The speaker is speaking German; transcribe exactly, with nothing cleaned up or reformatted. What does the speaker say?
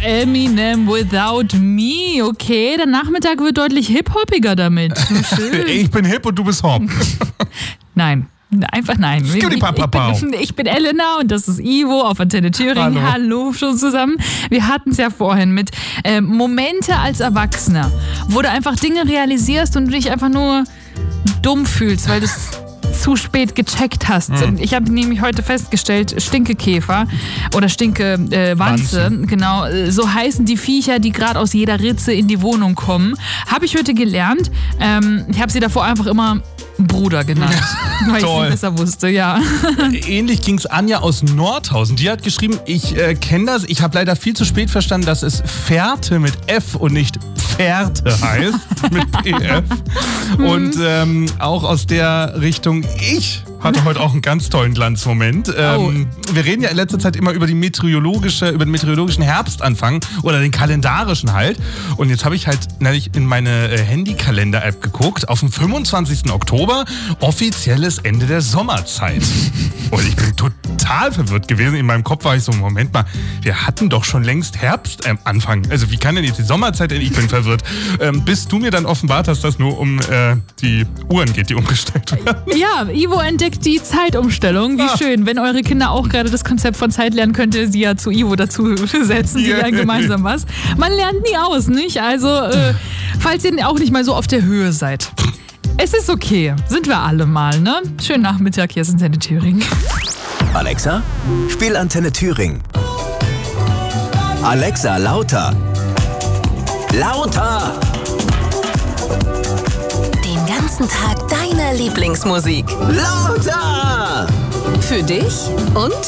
Eminem, Without Me, okay. Der Nachmittag wird deutlich hip-hoppiger damit. Schön. Ich bin hip und du bist hop. Nein. Einfach nein. Ich, ich, bin, ich bin Elena und das ist Ivo auf Antenne Thüringen. Hallo, Hallo schon zusammen. Wir hatten es ja vorhin mit äh, Momente als Erwachsener, wo du einfach Dinge realisierst und du dich einfach nur dumm fühlst, weil du es zu spät gecheckt hast. Mhm. Ich habe nämlich heute festgestellt, Stinkekäfer oder Stinkewanze, äh, Wanze, genau, so heißen die Viecher, die gerade aus jeder Ritze in die Wohnung kommen. Habe ich heute gelernt. Ähm, ich habe sie davor einfach immer Bruder genannt, ja, weil toll. Ich es besser wusste, ja. Ähnlich ging es Anja aus Nordhausen. Die hat geschrieben, ich äh, kenne das, ich habe leider viel zu spät verstanden, dass es Fährte mit F und nicht Pferde heißt, mit P F. Und ähm, auch aus der Richtung, ich hatte heute auch einen ganz tollen Glanzmoment. Ähm, oh. Wir reden ja in letzter Zeit immer über die meteorologische, über den meteorologischen Herbstanfang oder den kalendarischen halt. Und jetzt habe ich halt nämlich in meine äh, Handykalender-App geguckt, auf den fünfundzwanzigsten Oktober, offizielles Ende der Sommerzeit. Und ich bin total verwirrt gewesen. In meinem Kopf war ich so, Moment mal, wir hatten doch schon längst Herbstanfang. Äh, also wie kann denn jetzt die Sommerzeit enden? Ich bin verwirrt. Ähm, bis du mir dann offenbart hast, dass nur um äh, die Uhren geht, die umgestellt werden. Ja, Ivo entdeckt die Zeitumstellung. Wie ah. schön. Wenn eure Kinder auch gerade das Konzept von Zeit lernen, könnt ihr sie ja zu Ivo dazu setzen. Die yeah. lernen gemeinsam was. Man lernt nie aus, nicht? Also, äh, falls ihr auch nicht mal so auf der Höhe seid. Es ist okay. Sind wir alle mal, ne? Schönen Nachmittag, hier ist Antenne Thüringen. Alexa, spiel Antenne Thüringen. Alexa, lauter. Lauter! Den ganzen Tag deine Lieblingsmusik. Lauter! Für dich und